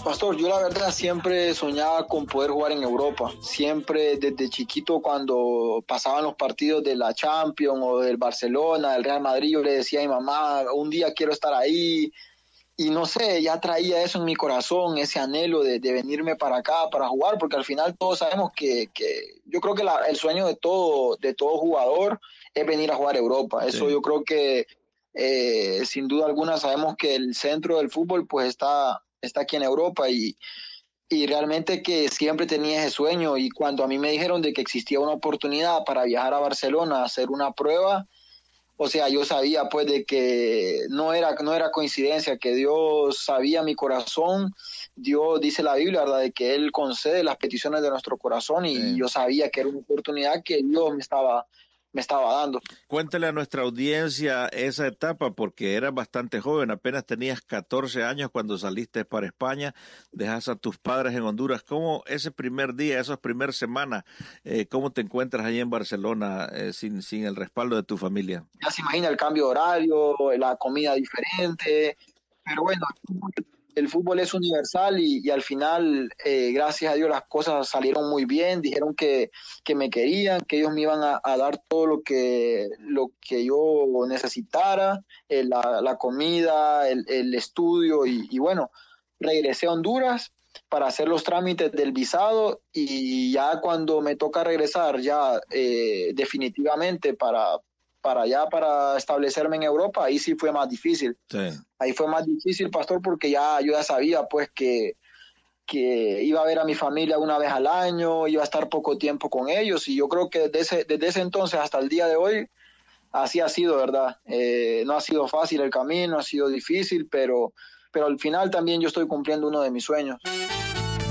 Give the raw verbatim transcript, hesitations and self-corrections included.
Pastor, yo la verdad siempre soñaba con poder jugar en Europa. Siempre desde chiquito cuando pasaban los partidos de la Champions o del Barcelona, del Real Madrid, yo le decía a mi mamá, un día quiero estar ahí. Y no sé, ya traía eso en mi corazón, ese anhelo de, de venirme para acá, para jugar, porque al final todos sabemos que, que yo creo que la, el sueño de todo, de todo jugador es venir a jugar a Europa. Eso sí. Yo creo que eh, sin duda alguna sabemos que el centro del fútbol pues está, está aquí en Europa y, y realmente que siempre tenía ese sueño. Y cuando a mí me dijeron de que existía una oportunidad para viajar a Barcelona a hacer una prueba, o sea, yo sabía pues de que no era, no era coincidencia, que Dios sabía mi corazón. Dios dice la Biblia, ¿verdad?, de que Él concede las peticiones de nuestro corazón y sí. Yo sabía que era una oportunidad que Dios me estaba, me estaba dando. Cuéntale a nuestra audiencia esa etapa, porque eras bastante joven, apenas tenías catorce años cuando saliste para España, dejas a tus padres en Honduras. ¿Cómo ese primer día, esas primeras semanas, eh, cómo te encuentras ahí en Barcelona eh, sin, sin el respaldo de tu familia? Ya se imagina el cambio de horario, la comida diferente, pero bueno, el fútbol es universal y, y al final, eh, gracias a Dios, las cosas salieron muy bien. Dijeron que, que me querían, que ellos me iban a, a dar todo lo que, lo que yo necesitara, eh, la, la comida, el, el estudio y, y bueno, regresé a Honduras para hacer los trámites del visado y ya cuando me toca regresar ya eh, definitivamente para... para allá, para establecerme en Europa, ahí sí fue más difícil. Sí. Ahí fue más difícil, pastor, porque ya yo ya sabía pues que, que iba a ver a mi familia una vez al año, iba a estar poco tiempo con ellos, y yo creo que desde ese, desde ese entonces hasta el día de hoy, así ha sido, ¿verdad? Eh, no ha sido fácil el camino, ha sido difícil, pero, pero al final también yo estoy cumpliendo uno de mis sueños.